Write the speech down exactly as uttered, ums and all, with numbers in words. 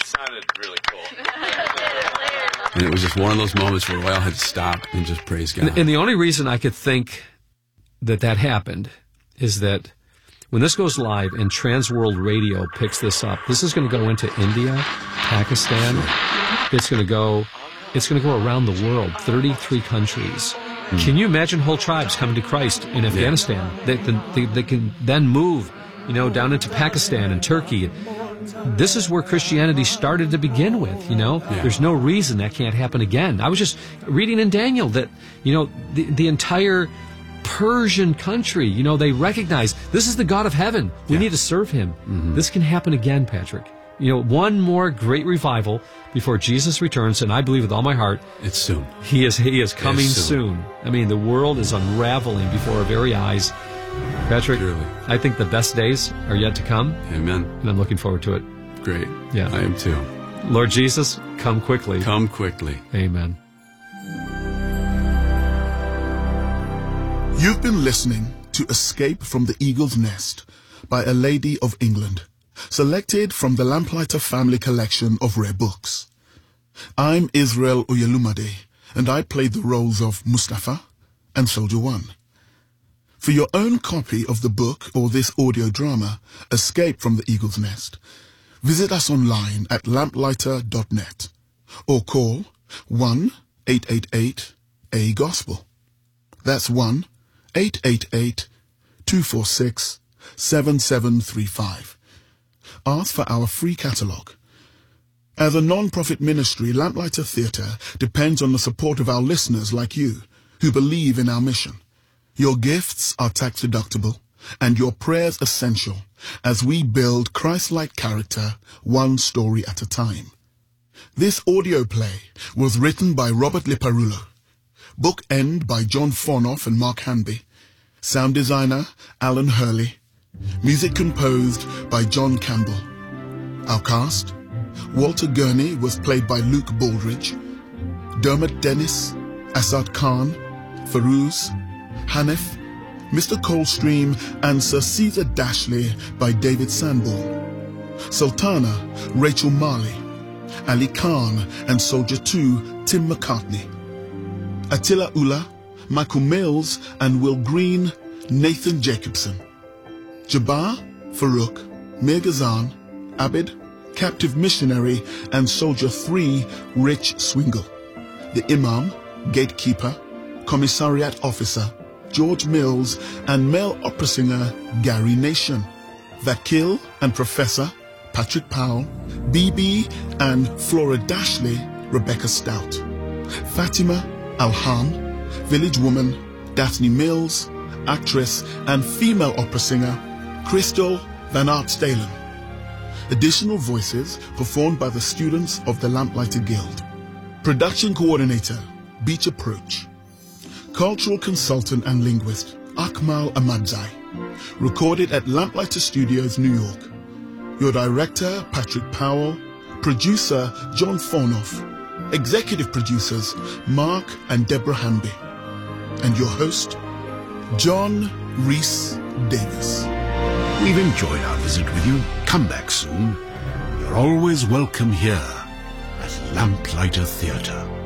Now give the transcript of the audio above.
sounded really cool. And it was just one of those moments where we all had to stop and just praise God. And, and the only reason I could think that that happened is that when this goes live and Trans World Radio picks this up, this is going to go into India, Pakistan. Sure. It's going to go, it's going to go around the world, thirty-three countries. Mm. Can you imagine whole tribes coming to Christ in Afghanistan? Yeah. They, they, they can then move, you know, down into Pakistan and Turkey. This is where Christianity started to begin with, you know. Yeah. There's no reason that can't happen again. I was just reading in Daniel that, you know, the, the entire Persian country, you know, they recognize this is the God of heaven. We yeah. need to serve him. Mm-hmm. This can happen again, Patrick. You know, one more great revival before Jesus returns, and I believe with all my heart, it's soon. He is he is coming soon. soon. I mean, the world is unraveling before our very eyes. Patrick, Surely. I think the best days are yet to come. Amen. And I'm looking forward to it. Great. Yeah. I am too. Lord Jesus, come quickly. Come quickly. Amen. You've been listening to Escape from the Eagle's Nest by A Lady of England, selected from the Lamplighter Family Collection of Rare Books. I'm Israel Oyelumade, and I played the roles of Mustafa and Soldier One. For your own copy of the book or this audio drama, Escape from the Eagle's Nest, visit us online at lamplighter dot net or call one eight eight eight A Gospel. That's one eight eight eight two four six seven seven three five. Ask for our free catalogue. As a non-profit ministry, Lamplighter Theatre depends on the support of our listeners like you who believe in our mission. Your gifts are tax-deductible and your prayers essential as we build Christ-like character one story at a time. This audio play was written by Robert Liparulo, bookend by John Fornoff and Mark Hanby, sound designer Alan Hurley, music composed by John Campbell. Our cast: Walter Gurney was played by Luke Baldridge, Dermot Dennis, Asad Khan, Farouz, Hanif, Mister Coldstream, and Sir Caesar Dashley by David Sanborn. Sultana, Rachel Marley. Ali Khan and Soldier two, Tim McCartney. Attila Ula, Michael Mills, and Will Green, Nathan Jacobson. Jabbar, Farouk, Mir Ghazan, Abid, Captive Missionary, and Soldier three, Rich Swingle. The Imam, Gatekeeper, Commissariat Officer, George Mills, and male opera singer Gary Nation. Vakil and Professor, Patrick Powell, B B and Flora Dashley, Rebecca Stout. Fatima Alham, Village Woman, Daphne Mills, actress and female opera singer, Crystal Van Artstalen. Additional voices performed by the students of the Lamplighter Guild. Production coordinator, Beach Approach. Cultural consultant and linguist, Akmal Ahmadzai. Recorded at Lamplighter Studios, New York. Your director, Patrick Powell. Producer, John Fornoff. Executive producers, Mark and Deborah Hamby. And your host, John Rhys Davis. We've enjoyed our visit with you. Come back soon. You're always welcome here at Lamplighter Theatre.